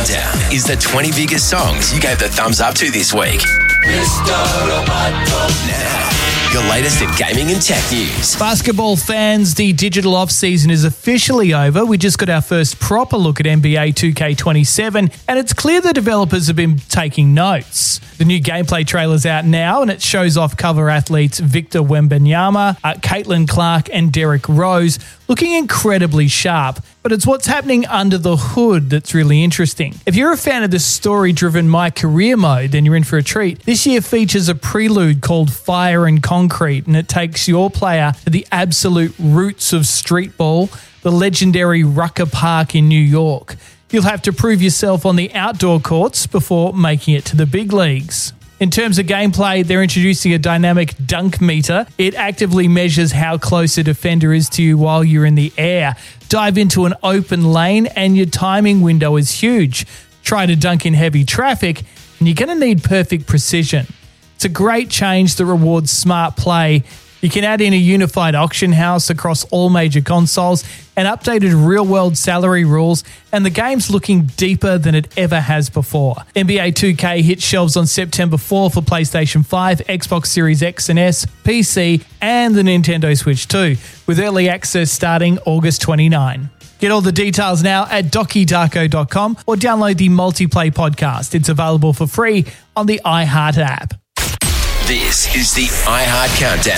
Countdown is the 20 biggest songs you gave the thumbs up to this week. Now, your latest in gaming and tech news. Basketball fans, the digital off-season is officially over. We just got our first proper look at NBA 2K27, and it's clear the developers have been taking notes. The new gameplay trailer's out now, and it shows off cover athletes Victor Wembanyama, Caitlin Clark, and Derrick Rose looking incredibly sharp. But it's what's happening under the hood that's really interesting. If you're a fan of the story-driven My Career mode, then you're in for a treat. This year features a prelude called Fire and Concrete, and it takes your player to the absolute roots of street ball, the legendary Rucker Park in New York. You'll have to prove yourself on the outdoor courts before making it to the big leagues. In terms of gameplay, they're introducing a dynamic dunk meter. It actively measures how close a defender is to you while you're in the air. Dive into an open lane and your timing window is huge. Try to dunk in heavy traffic and you're going to need perfect precision. It's a great change that rewards smart play. You can add in a unified auction house across all major consoles and updated real-world salary rules, and the game's looking deeper than it ever has before. NBA 2K hits shelves on September 4 for PlayStation 5, Xbox Series X and S, PC, and the Nintendo Switch 2, with early access starting August 29. Get all the details now at DokiDarko.com or download the Multiplay podcast. It's available for free on the iHeart app. This is the iHeart Countdown.